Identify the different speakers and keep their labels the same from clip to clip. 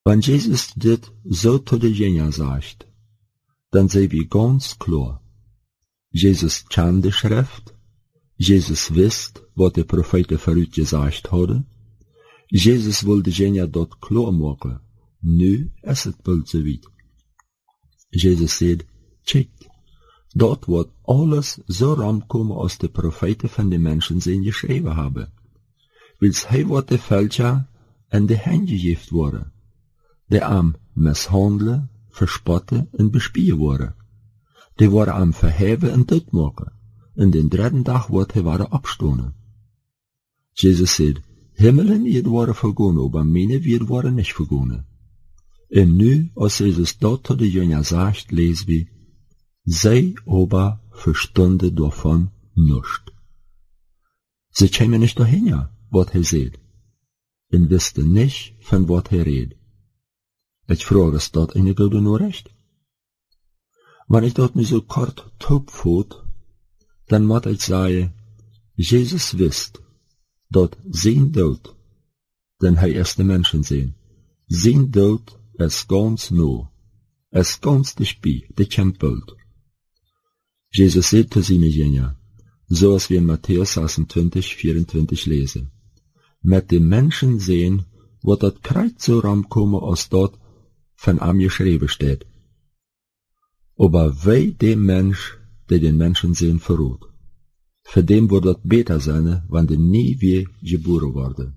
Speaker 1: Wanneer Jezus dit zo tot de jenja zegt, dan zijn we ganz klaar. Jezus kende de schrift, Jezus wist wat de profeten vooruit gezegd hadden, Jezus wilde de jenja dat klaar maken, nu is het wel zoiets. Jezus zei, kijk, dat wordt alles zo ramkomen als de profeten van de mensen zijn geschreven hebben. Wils hij wordt de vuiltje en de hand gegeven worden, die am mishandelen, verspotten en bespieën worden. Die worden am verheven en doodmaken, en de derde dag wordt hij worden opstonen. Jezus zei, hemel en aarde worden vergonnen, maar mijn woord worden niet vergonnen. En nu, als Jezus dat tot de jongen zegt, lezen we, zij aber verstonden daarvan niets. Ze kwamen niet doorheen, wat hij zei, en wisten niet van wat hij reed. Ik vraag, is dat een goede recht? Wanneer ik dat nu zo kort toepvoet, dan moet ik zeggen, Jezus wist dat zijn dood, dan hij is de mensen zijn, zijn dood is ganz nou, is ganz dichtbij, de komt. Jezus zei te zijn jenja, zoals we in Matthäus 26:24 lezen, met de mensen zijn, wat dat krijgt zo ramkomen als dat van am geschreven staat. Aber wij de mens, die den mensen zijn verrood. Voor dem wordt het beter zijn, wanneer nie weer geboren worden.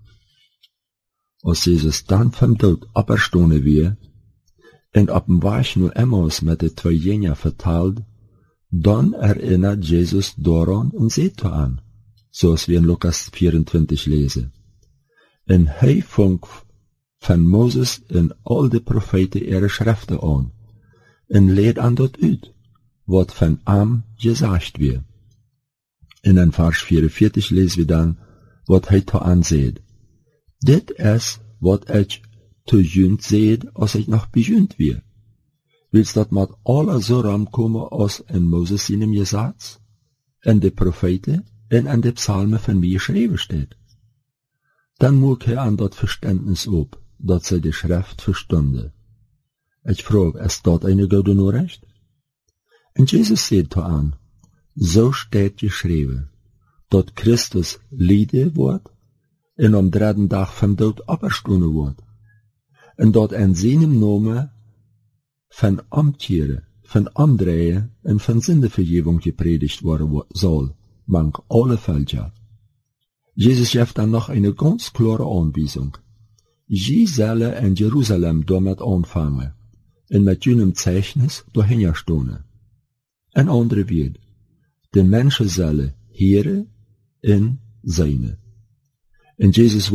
Speaker 1: Als Jezus dan van dood opgestonden weer, en op een weg naar Emmaus met de twee jenja vertaald, dan herinnert Jezus daaraan en zegt aan, zoals we in Lucas 24 lezen. En hij vong van Mozes en al de profeten ihre schriften aan, en leed aan dat uit, wat van hem gezegd werd. En in vers 44 lezen we dan, wat hij daaraan zegt. Dit is wat ik te junt zei, als ik nog bejunt weer. Wils dat met alle zo ramkomen als in Mozes in hem gezegd, en de profeten en in de psalmen van wie geschreven staat. Dan moet hij aan dat verständnis op, dat zij de schrift verstonden. Ik vraag, is dat een goede recht? En Jezus zei aan, zo staat geschreven, dat Christus lijden wordt, en om derde dag van dood opgestonden wordt, en dat in zijn naam van omkeren, van omdraaien en van zindevergeving gepredigd worden zal, mank alle vuiltje. Jezus geeft dan nog een ganz klare aanwijzing. Je zullen in Jeruzalem daarmee aanvangen, en met jullie zeichnis doorheen stonen. Een andere woord, de mensen zullen heren en zijne. En Jezus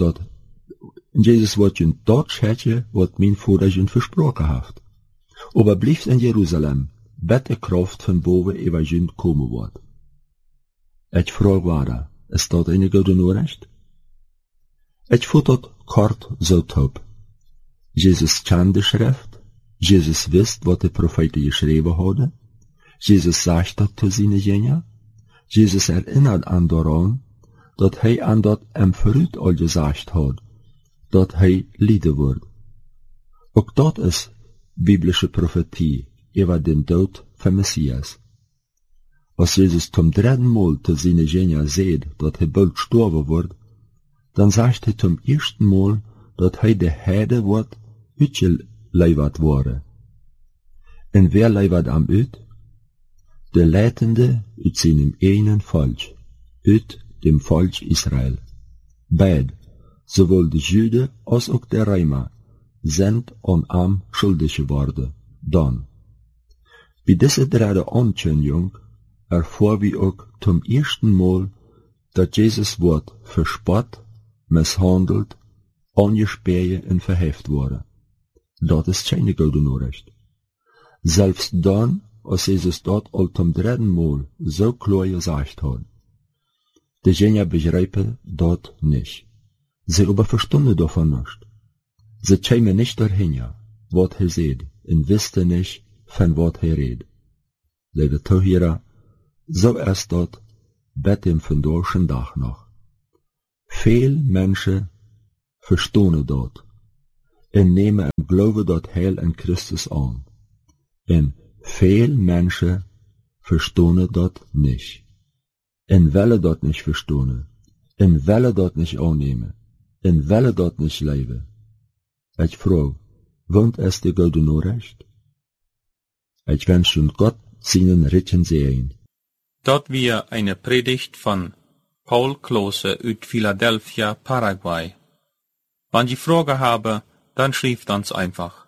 Speaker 1: wordt je dat schatje wat mijn vader je versproken heeft. Aber blijft in Jeruzalem, met de kracht van boven evangelie komen wordt. Ik vraag waarde, is dat een goede recht? Ik voel dat kort zo top. Jezus kende de schrift, Jezus wist wat de profeten geschreven hadden, Jezus zegt dat te zijn jenja, Jezus herinnert aan daaraan, dat hij aan dat hem vooruit al gezegd had, dat hij lijden wordt. Ook dat is biblische profetie over de dood van Messias. Als Jezus zum dritten Mal te zijn jenja zei dat hij bald sterven wordt, dan zegt hij zum eersten Mal dat hij de herde wordt uitgeleverd worden. En wer levert hem uit? De leidende uit zijn enen volk, uit dem volk Israël. Beide, zowel de Juden als ook de Römer, zijn aan hem schuldig geworden. Dan, bij deze derde aankondiging ervoor we ook zum eersten Mal, dat Jezus wordt verspot, mishandeld, aangespeeld en verheft worden. Dat is geen goede recht. Zelfs dan, als Jezus dat al zum dritten Mal zo klaar gezegd had. De jenja begrijpen dat niet. Ze aber verstonden daarvan niet. Ze kwamen niet doorheen, wat hij zei, en wisten niet van wat hij reed. Lieve toeheren, zo is dat bij dem vandaagse dag nog. Veel mensen verstonden dat. en nemen en geloven dat heil in Christus aan. En veel mensen verstaan dat niet. En willen dat niet verstaan. En willen dat niet aannemen. En willen dat niet leven. Ik vraag, want is de gouden Nachricht? Ich wünsche Gott seinen Ritten sehen.
Speaker 2: Dort wir eine Predigt von Paul Klose uit Philadelphia, Paraguay. Wenn Sie Fragen haben, dann schreibt uns einfach.